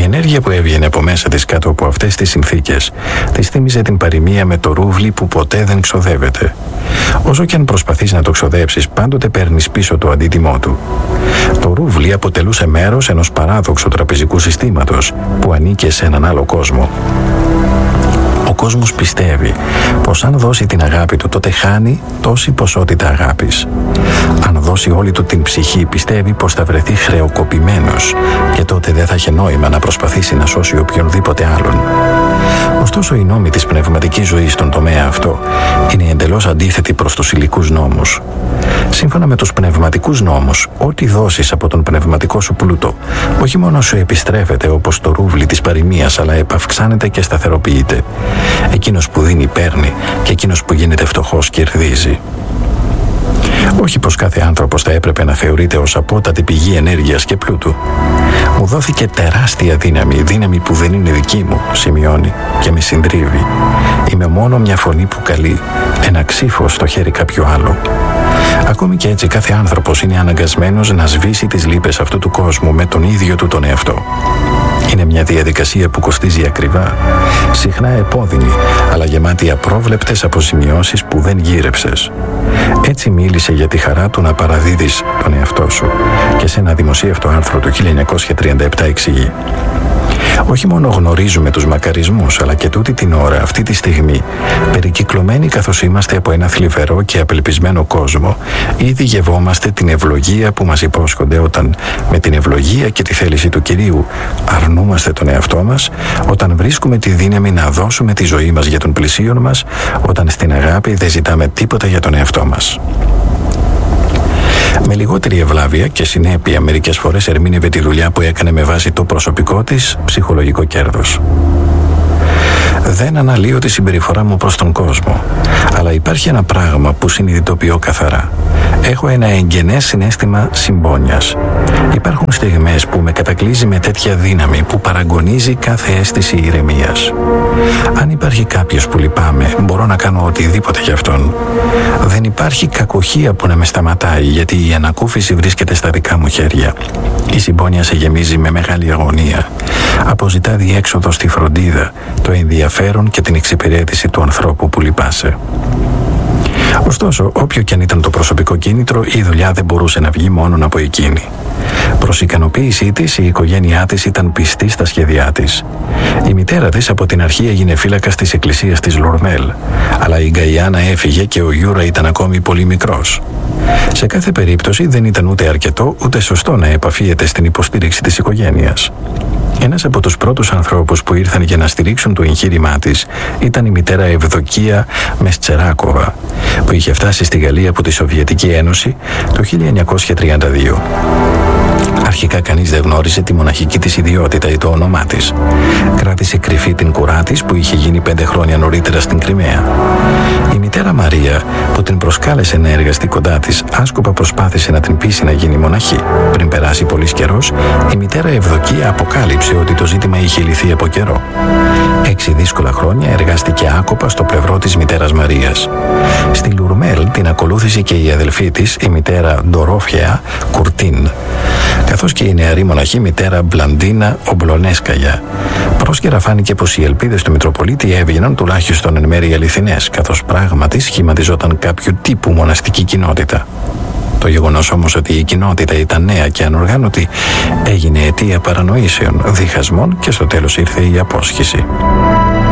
ενέργεια που έβγαινε από μέσα της κάτω από αυτές τις συνθήκες της θύμιζε την παροιμία με το ρούβλι που ποτέ δεν ξοδεύεται. Όσο και αν προσπαθείς να το ξοδέψεις, πάντοτε παίρνεις πίσω το αντίτιμό του. Το ρούβλι αποτελούσε μέρος ενός παράδοξου τραπεζικού συστήματος που ανήκε σε έναν άλλο κόσμο. Ο κόσμος πιστεύει πως αν δώσει την αγάπη του, τότε χάνει τόση ποσότητα αγάπης. Αν δώσει όλη του την ψυχή, πιστεύει πως θα βρεθεί χρεοκοπημένος και τότε δεν θα έχει νόημα να προσπαθήσει να σώσει οποιονδήποτε άλλον. Ωστόσο, οι νόμοι της πνευματικής ζωής στον τομέα αυτό είναι εντελώς αντίθετοι προς τους υλικούς νόμους. Σύμφωνα με τους πνευματικούς νόμους, ό,τι δώσεις από τον πνευματικό σου πλούτο, όχι μόνο σου επιστρέφεται όπως το ρούβλι της παροιμίας, αλλά επαυξάνεται και σταθεροποιείται. Εκείνος που δίνει παίρνει και εκείνος που γίνεται φτωχός κερδίζει. Όχι πως κάθε άνθρωπος θα έπρεπε να θεωρείται ως απότατη πηγή ενέργειας και πλούτου. Μου δόθηκε τεράστια δύναμη που δεν είναι δική μου, σημειώνει, και με συντρίβει. Είμαι μόνο μια φωνή που καλεί, ένα ξύφο στο χέρι κάποιου άλλου. Ακόμη και έτσι, κάθε άνθρωπος είναι αναγκασμένος να σβήσει τις λύπες αυτού του κόσμου με τον ίδιο του τον εαυτό. Είναι μια διαδικασία που κοστίζει ακριβά, συχνά επώδυνη, αλλά γεμάτη απρόβλεπτες αποζημιώσεις που δεν γύρεψες. Έτσι μίλησε για τη χαρά του να παραδίδεις τον εαυτό σου και σε ένα δημοσίευτο άρθρο του 1937 εξηγεί: όχι μόνο γνωρίζουμε τους μακαρισμούς, αλλά και τούτη την ώρα, αυτή τη στιγμή, περικυκλωμένοι καθώς είμαστε από ένα θλιβερό και απελπισμένο κόσμο, ήδη γευόμαστε την ευλογία που μας υπόσχονται όταν, με την ευλογία και τη θέληση του Κυρίου, αρνούμαστε τον εαυτό μας, όταν βρίσκουμε τη δύναμη να δώσουμε τη ζωή μας για τον πλησίον μας, όταν στην αγάπη δεν ζητάμε τίποτα για τον εαυτό μας. Με λιγότερη ευλάβεια και συνέπεια, μερικές φορές ερμήνευε τη δουλειά που έκανε με βάση το προσωπικό της ψυχολογικό κέρδος. Δεν αναλύω τη συμπεριφορά μου προς τον κόσμο, αλλά υπάρχει ένα πράγμα που συνειδητοποιώ καθαρά. Έχω ένα εγγενές συναίσθημα συμπόνιας. Υπάρχουν στιγμές που με κατακλείζει με τέτοια δύναμη που παραγωνίζει κάθε αίσθηση ηρεμίας. Αν υπάρχει κάποιος που λυπάμαι, μπορώ να κάνω οτιδήποτε για αυτόν. Δεν υπάρχει κακοχία που να με σταματάει, γιατί η ανακούφιση βρίσκεται στα δικά μου χέρια. Η συμπόνια σε γεμίζει με μεγάλη αγωνία. Αποζητά διέξοδο στη φροντίδα, το ενδιαφέρον και την εξυπηρέτηση του ανθρώπου που λυπάσαι. Ωστόσο, όποιο και αν ήταν το προσωπικό κίνητρο, η δουλειά δεν μπορούσε να βγει μόνον από εκείνη. Προς ικανοποίησή της, η οικογένειά της ήταν πιστή στα σχέδιά της. Η μητέρα της από την αρχή έγινε φύλακας της εκκλησίας της Λορμέλ, αλλά η Γκαϊάννα έφυγε και ο Γιούρα ήταν ακόμη πολύ μικρός. Σε κάθε περίπτωση δεν ήταν ούτε αρκετό ούτε σωστό να επαφίεται στην υποστήριξη της οικογένειας. Ένας από τους πρώτους ανθρώπους που ήρθαν για να στηρίξουν το εγχείρημά της ήταν η μητέρα Ευδοκία Μεστσεράκοβα, που είχε φτάσει στη Γαλλία από τη Σοβιετική Ένωση το 1932. Αρχικά κανείς δεν γνώριζε τη μοναχική της ιδιότητα ή το όνομά της. Κράτησε κρυφή την κουρά της που είχε γίνει 5 χρόνια νωρίτερα στην Κριμαία. Η μητέρα Μαρία, που την προσκάλεσε να εργαστεί κοντά της, άσκοπα προσπάθησε να την πείσει να γίνει μοναχή. Πριν περάσει πολύς καιρός, η μητέρα Ευδοκία αποκάλυψε ότι το ζήτημα είχε λυθεί από καιρό. 6 δύσκολα χρόνια εργάστηκε άκοπα στο πλευρό της μητέρας Μαρίας. Στη Λουρμέλ την ακολούθησε και η αδελφή της, η μητέρα Ντορόφια Κουρτίν, καθώς και η νεαρή μοναχή μητέρα Μπλαντίνα Ομπλονέσκαγια. Πρόσκαιρα φάνηκε πως οι ελπίδες του Μητροπολίτη έβγαιναν τουλάχιστον εν μέρει αληθινές, καθώς πράγματι σχηματιζόταν κάποιου τύπου μοναστική κοινότητα. Το γεγονός όμως ότι η κοινότητα ήταν νέα και ανοργάνωτη έγινε αιτία παρανοήσεων, διχασμών και στο τέλος ήρθε η απόσχηση.